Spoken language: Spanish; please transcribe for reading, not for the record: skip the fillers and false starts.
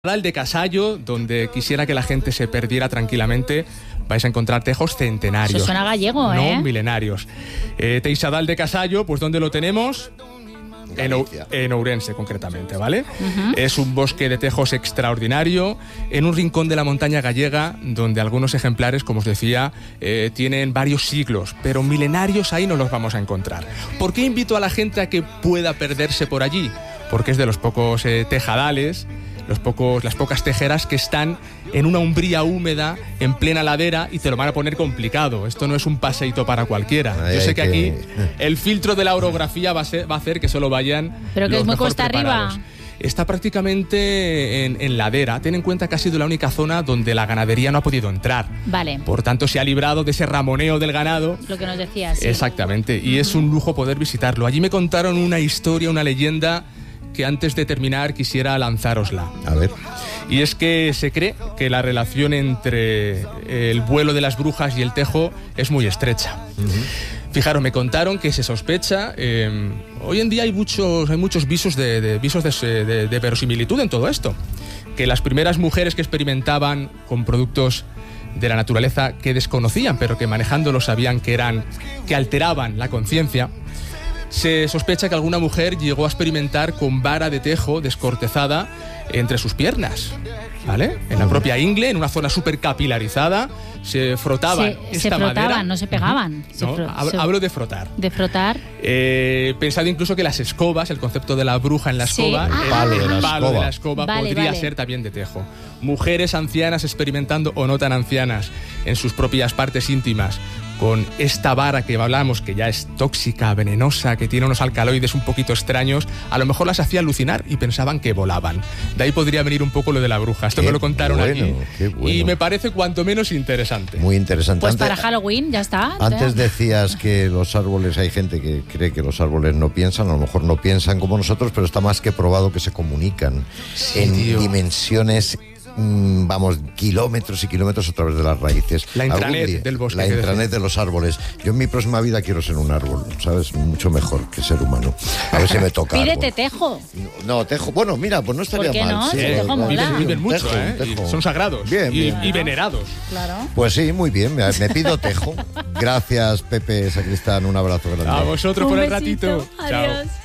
De Casallo, donde quisiera que la gente se perdiera tranquilamente, vais a encontrar tejos centenarios. Eso suena gallego, ¿eh? No milenarios. Teixadal de Casallo, pues ¿dónde lo tenemos? En Ourense, concretamente, ¿vale? Es un bosque de tejos extraordinario, en un rincón de la montaña gallega, donde algunos ejemplares, como os decía, tienen varios siglos, pero milenarios ahí no los vamos a encontrar. ¿Por qué invito a la gente a que pueda perderse por allí? Porque es de los pocos tejadales, las pocas tejeras que están en una umbría húmeda, en plena ladera, y te lo van a poner complicado. Esto no es un paseíto para cualquiera. Yo sé que aquí el filtro de la orografía va a hacer que solo vayan. Pero que los es muy mejor cuesta preparados. arriba. Está prácticamente en ladera. Ten en cuenta que ha sido la única zona donde la ganadería no ha podido entrar. Vale. Por tanto, se ha librado de ese ramoneo del ganado. Lo que nos decías. Sí. Exactamente. Y es un lujo poder visitarlo. Allí me contaron una historia, una leyenda, que antes de terminar quisiera lanzárosla. A ver. Y es que se cree que la relación entre el vuelo de las brujas y el tejo es muy estrecha. Fijaros, me contaron que se sospecha, hoy en día hay muchos visos de verosimilitud en todo esto, que las primeras mujeres que experimentaban con productos de la naturaleza que desconocían, pero que manejándolos sabían que alteraban la conciencia. Se sospecha que alguna mujer llegó a experimentar con vara de tejo descortezada entre sus piernas, ¿vale? En la propia ingle, en una zona súper capilarizada, se frotaban esta madera. Se frotaban, no se pegaban. Hablo de frotar. De frotar. Pensado incluso que las escobas, el concepto de la bruja en la escoba, el palo de la escoba podría ser también de tejo. Mujeres ancianas experimentando, o no tan ancianas, en sus propias partes íntimas, con esta vara que hablamos, que ya es tóxica, venenosa, que tiene unos alcaloides un poquito extraños, a lo mejor las hacía alucinar y pensaban que volaban. De ahí podría venir un poco lo de la bruja. Esto me lo contaron aquí. Y me parece cuanto menos interesante. Muy interesante. Pues para Halloween ya está. Antes decías que los árboles, hay gente que cree que los árboles no piensan, a lo mejor no piensan como nosotros, pero está más que probado que se comunican en dimensiones, kilómetros y kilómetros a través de las raíces. La intranet del bosque. La intranet de los árboles. Yo en mi próxima vida quiero ser un árbol, ¿sabes? Mucho mejor que ser humano. A ver si me toca. Pídete árbol. Tejo. No, tejo. Bueno, mira, pues no estaría ¿Por qué mal. no? Sí, El tejo mola. Viven mucho, tejo. Son sagrados. Bien, y venerados. Claro. Pues sí, muy bien. Me pido tejo. Gracias, Pepe Sacristán. Un abrazo grande. A vosotros por el ratito. Adiós. Chao.